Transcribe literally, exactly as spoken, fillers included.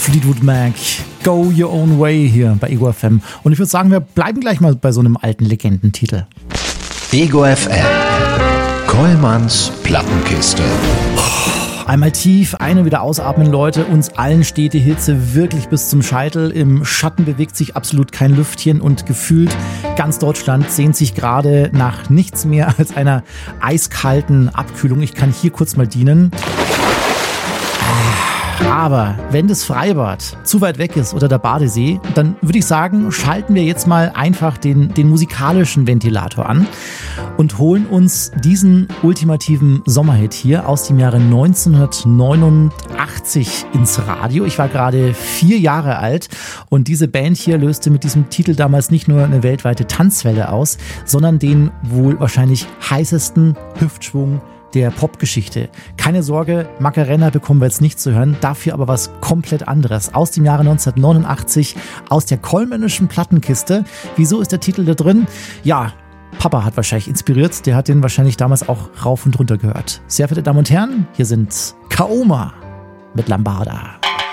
Fleetwood Mac, Go Your Own Way hier bei Ego F M. Und ich würde sagen, wir bleiben gleich mal bei so einem alten Legendentitel. Ego F M, Kollmanns Plattenkiste. Einmal tief, ein- und wieder ausatmen, Leute. Uns allen steht die Hitze wirklich bis zum Scheitel. Im Schatten bewegt sich absolut kein Lüftchen und gefühlt ganz Deutschland sehnt sich gerade nach nichts mehr als einer eiskalten Abkühlung. Ich kann hier kurz mal dienen. Aber wenn das Freibad zu weit weg ist oder der Badesee, dann würde ich sagen, schalten wir jetzt mal einfach den, den musikalischen Ventilator an und holen uns diesen ultimativen Sommerhit hier aus dem Jahre neunzehnhundertneunundachtzig ins Radio. Ich war gerade vier Jahre alt und diese Band hier löste mit diesem Titel damals nicht nur eine weltweite Tanzwelle aus, sondern den wohl wahrscheinlich heißesten Hüftschwung der Popgeschichte. Keine Sorge, Macarena bekommen wir jetzt nicht zu hören, dafür aber was komplett anderes. Aus dem Jahre neunzehnhundertneunundachtzig, aus der Kollmännischen Plattenkiste. Wieso ist der Titel da drin? Ja, Papa hat wahrscheinlich inspiriert, der hat den wahrscheinlich damals auch rauf und runter gehört. Sehr verehrte Damen und Herren, hier sind Kaoma mit Lambada.